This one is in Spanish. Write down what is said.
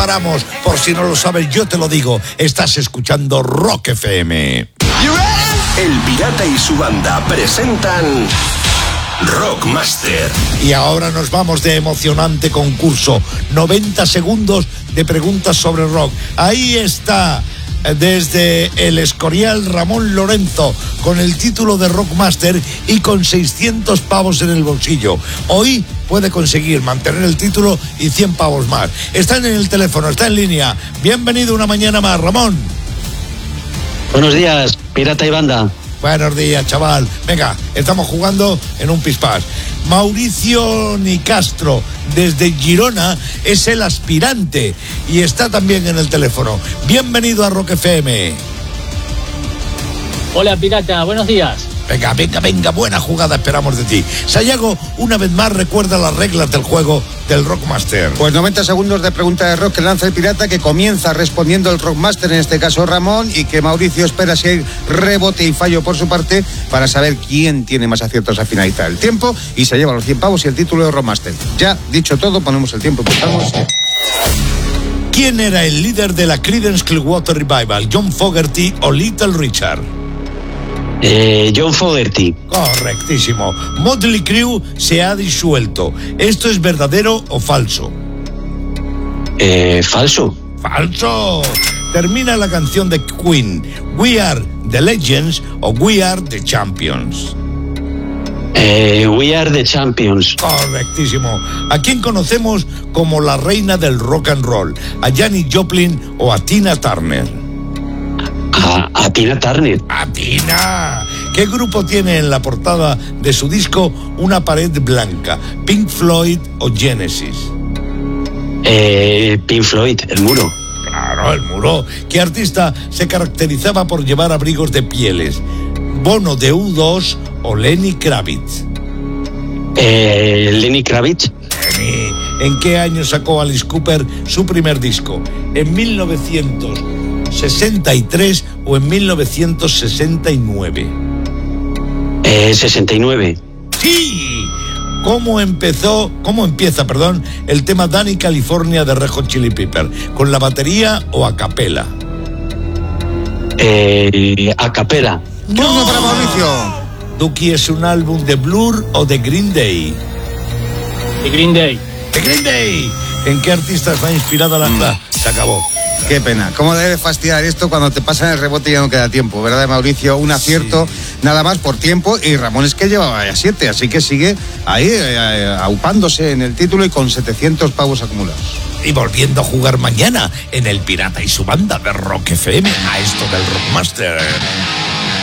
paramos. Por si no lo sabes, yo te lo digo. Estás escuchando Rock FM. El Pirata y su banda presentan Rockmaster. Y ahora nos vamos de emocionante concurso. 90 segundos de preguntas sobre rock. Ahí está, desde el Escorial, Ramón Lorenzo, con el título de Rockmaster y con 600 pavos en el bolsillo. Hoy puede conseguir mantener el título y 100 pavos más. Está en el teléfono, está en línea. Bienvenido una mañana más, Ramón. Buenos días, Pirata y banda. Buenos días, chaval. Venga, estamos jugando en un pispás. Mauricio Nicastro, desde Girona, es el aspirante y está también en el teléfono. Bienvenido a Rock FM. Hola, Pirata, buenos días. Venga, buena jugada esperamos de ti. Sayago, una vez más recuerda las reglas del juego del Rockmaster. Pues 90 segundos de pregunta de rock que lanza el Pirata, que comienza respondiendo el Rockmaster, en este caso Ramón, y que Mauricio espera si hay rebote y fallo por su parte para saber quién tiene más aciertos a finalizar el tiempo y se lleva los 100 pavos y el título de Rockmaster. Ya dicho todo, ponemos el tiempo, empezamos. ¿Quién era el líder de la Creedence Clearwater Revival? ¿John Fogerty o Little Richard? John Fogerty. Correctísimo. Motley Crue se ha disuelto. ¿Esto es verdadero o falso? Falso. ¡Falso! Termina la canción de Queen. ¿We are the Legends o We are the Champions? We are the Champions. Correctísimo. ¿A quién conocemos como la reina del rock and roll? ¿A Janis Joplin o a Tina Turner? A Tina Turner. ¡A Tina! ¿Qué grupo tiene en la portada de su disco una pared blanca? ¿Pink Floyd o Genesis? Pink Floyd, el muro. Claro, el muro. ¿Qué artista se caracterizaba por llevar abrigos de pieles? ¿Bono de U2 o Lenny Kravitz? Lenny Kravitz. Lenny. ¿En qué año sacó Alice Cooper su primer disco? ¿En 1963 o en 1969? 69. ¡Sí! ¿Cómo empieza, el tema Danny California de Red Hot Chili Pepper? ¿Con la batería o a capela? A capela. ¡No! Para Mauricio. ¿Dookie es un álbum de Blur o de Green Day? De Green Day. ¡De Green Day! ¿En qué artista está inspirada la... Se acabó. Qué pena. ¿Cómo debe fastidiar esto cuando te pasan el rebote y ya no queda tiempo? ¿Verdad, Mauricio? Un acierto, sí, nada más por tiempo. Y Ramón es que llevaba ya 7, así que sigue ahí aupándose en el título y con 700 pavos acumulados. Y volviendo a jugar mañana en el Pirata y su banda de Rock FM, a esto del Rockmaster.